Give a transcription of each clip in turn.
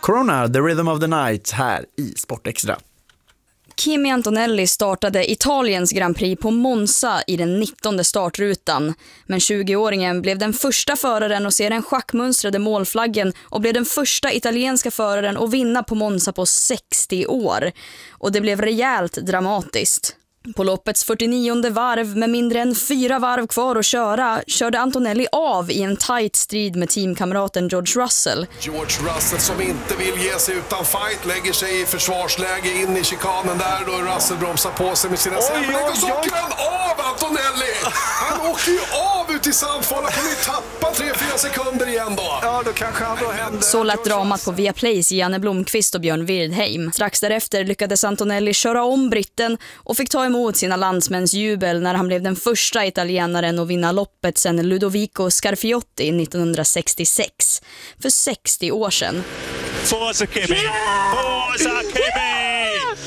Corona, The Rhythm of the Night här i Sportextra. Kimi Antonelli startade Italiens Grand Prix på Monza i den 19:e startrutan. Men 20-åringen blev den första föraren att se den schackmönstrade målflaggen och blev den första italienska föraren att vinna på Monza på 60 år. Och det blev rejält dramatiskt. På loppets 49:e varv med mindre än 4 varv kvar att köra körde Antonelli av i en tight strid med teamkamraten George Russell. George Russell som inte vill ge sig utan fight lägger sig i försvarsläge in i chikanen där då Russell bromsar på sig med sina sämre och så åker han av Antonelli! Han åker ju av ut i Sandfålla, han kommer ju tappa 3-4 sekunder igen då. Ja, då kanske han då händer. Så lät dramat på Viaplays Janne Blomqvist och Björn Wirdheim. Strax därefter lyckades Antonelli köra om britten och fick ta emot sina landsmäns jubel när han blev den första italienaren att vinna loppet sedan Ludovico Scarfiotti 1966, för 60 år sedan. Forza Kimi! Forza Kimi!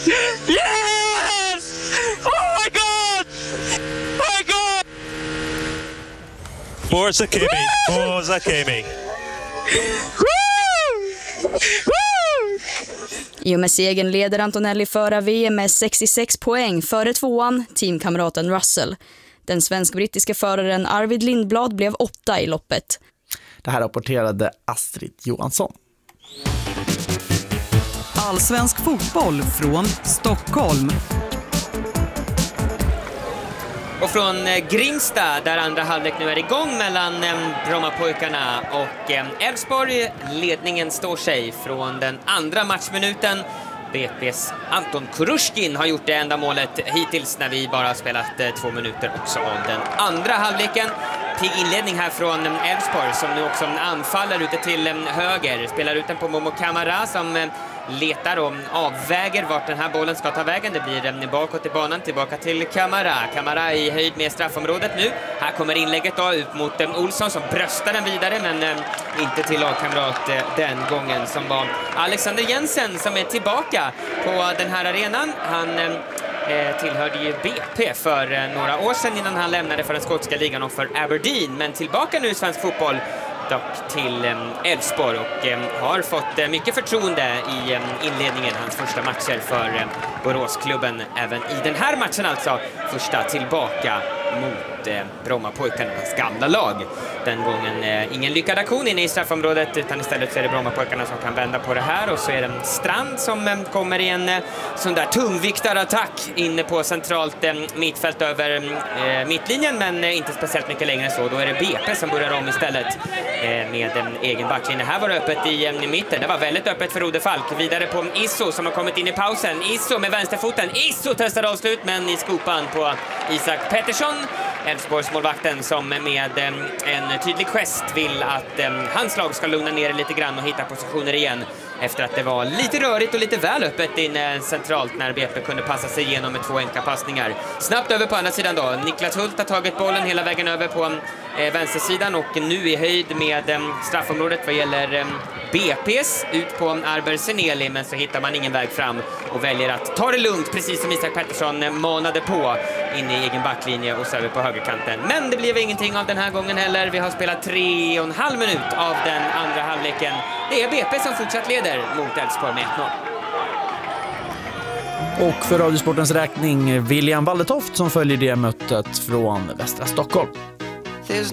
Yes! Oh my God! My God! Forza Kimi! Forza Kimi! I och med segern leder Antonelli föra VM med 66 poäng före tvåan, teamkamraten Russell. Den svensk-brittiska föraren Arvid Lindblad blev 8 i loppet. Det här rapporterade Astrid Johansson. Allsvensk fotboll från Stockholm. Och från Grimsta, där andra halvlek nu är igång mellan Brommapojkarna och Elfsborg. Ledningen står sig från den andra matchminuten. BP:s Anton Kurushkin har gjort det enda målet hittills när vi bara har spelat 2 minuter också av den andra halvleken. Pigg inledning här från Elfsborg som nu också anfaller ute till höger. Spelar ut den på Momo Kamara som letar och avväger vart den här bollen ska ta vägen. Det blir bakåt i banan, tillbaka till Kamara. Kamara i höjd med straffområdet nu. Här kommer inlägget då ut mot Olsson som bröstar den vidare men inte till lagkamrat den gången som var Alexander Jensen som är tillbaka på den här arenan. Han tillhörde ju BP för några år sedan innan han lämnade för den skotska ligan och för Aberdeen, men tillbaka nu i svensk fotboll dock till Elfsborg och har fått mycket förtroende i inledningen, hans första matcher för Boråsklubben även i den här matchen, alltså första tillbaka mot Brommapojkarna, hans gamla lag. Den gången ingen lyckad aktion inne i straffområdet utan istället så är det Brommapojkarna som kan vända på det här och så är det Strand som kommer i en sån där tungviktarattack inne på centralt mittfält över mittlinjen men inte speciellt mycket längre så. Då är det BP som börjar om istället med en egen backlinje. Här var det öppet i mitten. Det var väldigt öppet för Rode Falk. Vidare på Isso som har kommit in i pausen. Isso med vänsterfoten. Isso testar avslut men i skopan på Isak Pettersson. Elfsborgsmålvakten som med en tydlig gest vill att hans lag ska lugna ner lite grann och hitta positioner igen efter att det var lite rörigt och lite väl öppet in centralt när BP kunde passa sig igenom med 2 enkla passningar. Snabbt över på andra sidan då. Niklas Hult har tagit bollen hela vägen över på vänstersidan och nu i höjd med straffområdet vad gäller BP's ut på Arber Seneli, men så hittar man ingen väg fram och väljer att ta det lugnt precis som Isak Pettersson manade på in i egen backlinje och så över på högerkanten. Men det blev ingenting av den här gången heller. Vi har spelat 3,5 minut av den andra halvleken. Det är BP som fortsatt leder mot Elfsborg med 1-0. Och för Radiosportens räkning William Waldetoft som följer det mötet från västra Stockholm. There's